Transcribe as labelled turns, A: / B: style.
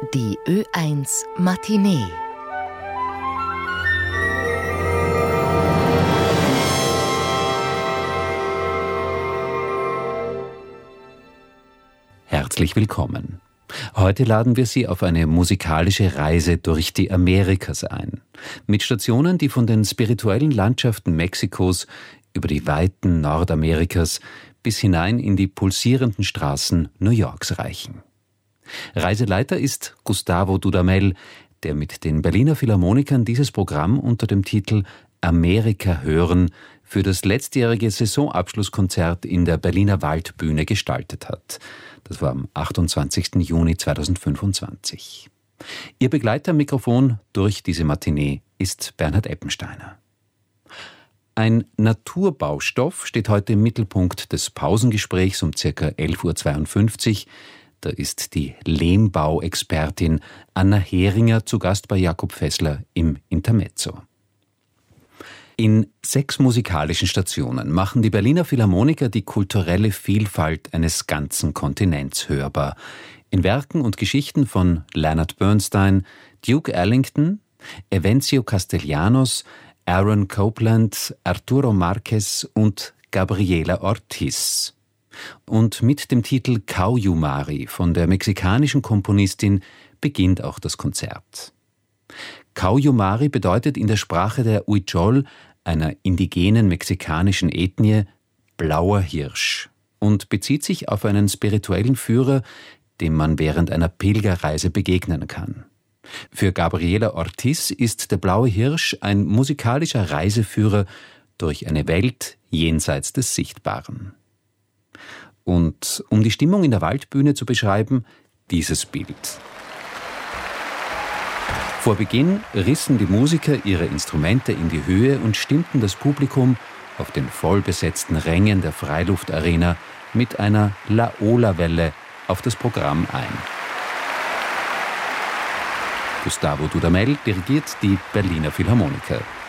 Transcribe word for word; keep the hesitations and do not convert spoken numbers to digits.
A: Die Ö eins Matinee.
B: Herzlich willkommen. Heute laden wir Sie auf eine musikalische Reise durch die Amerikas ein. Mit Stationen, die von den spirituellen Landschaften Mexikos über die Weiten Nordamerikas bis hinein in die pulsierenden Straßen New Yorks reichen. Reiseleiter ist Gustavo Dudamel, der mit den Berliner Philharmonikern dieses Programm unter dem Titel Amerika hören für das letztjährige Saisonabschlusskonzert in der Berliner Waldbühne gestaltet hat. Das war am achtundzwanzigsten Juni zweitausendfünfundzwanzig. Ihr Begleiter am Mikrofon durch diese Matinee ist Bernhard Eppensteiner. Ein Naturbaustoff steht heute im Mittelpunkt des Pausengesprächs um ca. elf Uhr zweiundfünfzig. Da ist die Lehmbauexpertin Anna Heringer zu Gast bei Jakob Fessler im Intermezzo. In sechs musikalischen Stationen machen die Berliner Philharmoniker die kulturelle Vielfalt eines ganzen Kontinents hörbar. In Werken und Geschichten von Leonard Bernstein, Duke Ellington, Evencio Castellanos, Aaron Copland, Arturo Márquez und Gabriela Ortiz. Und mit dem Titel Caullumari von der mexikanischen Komponistin beginnt auch das Konzert. Caullumari bedeutet in der Sprache der Huichol, einer indigenen mexikanischen Ethnie, blauer Hirsch und bezieht sich auf einen spirituellen Führer, dem man während einer Pilgerreise begegnen kann. Für Gabriela Ortiz ist der blaue Hirsch ein musikalischer Reiseführer durch eine Welt jenseits des Sichtbaren. Und um die Stimmung in der Waldbühne zu beschreiben, dieses Bild. Vor Beginn rissen die Musiker ihre Instrumente in die Höhe und stimmten das Publikum auf den vollbesetzten Rängen der Freiluftarena mit einer La-Ola-Welle auf das Programm ein. Gustavo Dudamel dirigiert die Berliner Philharmoniker.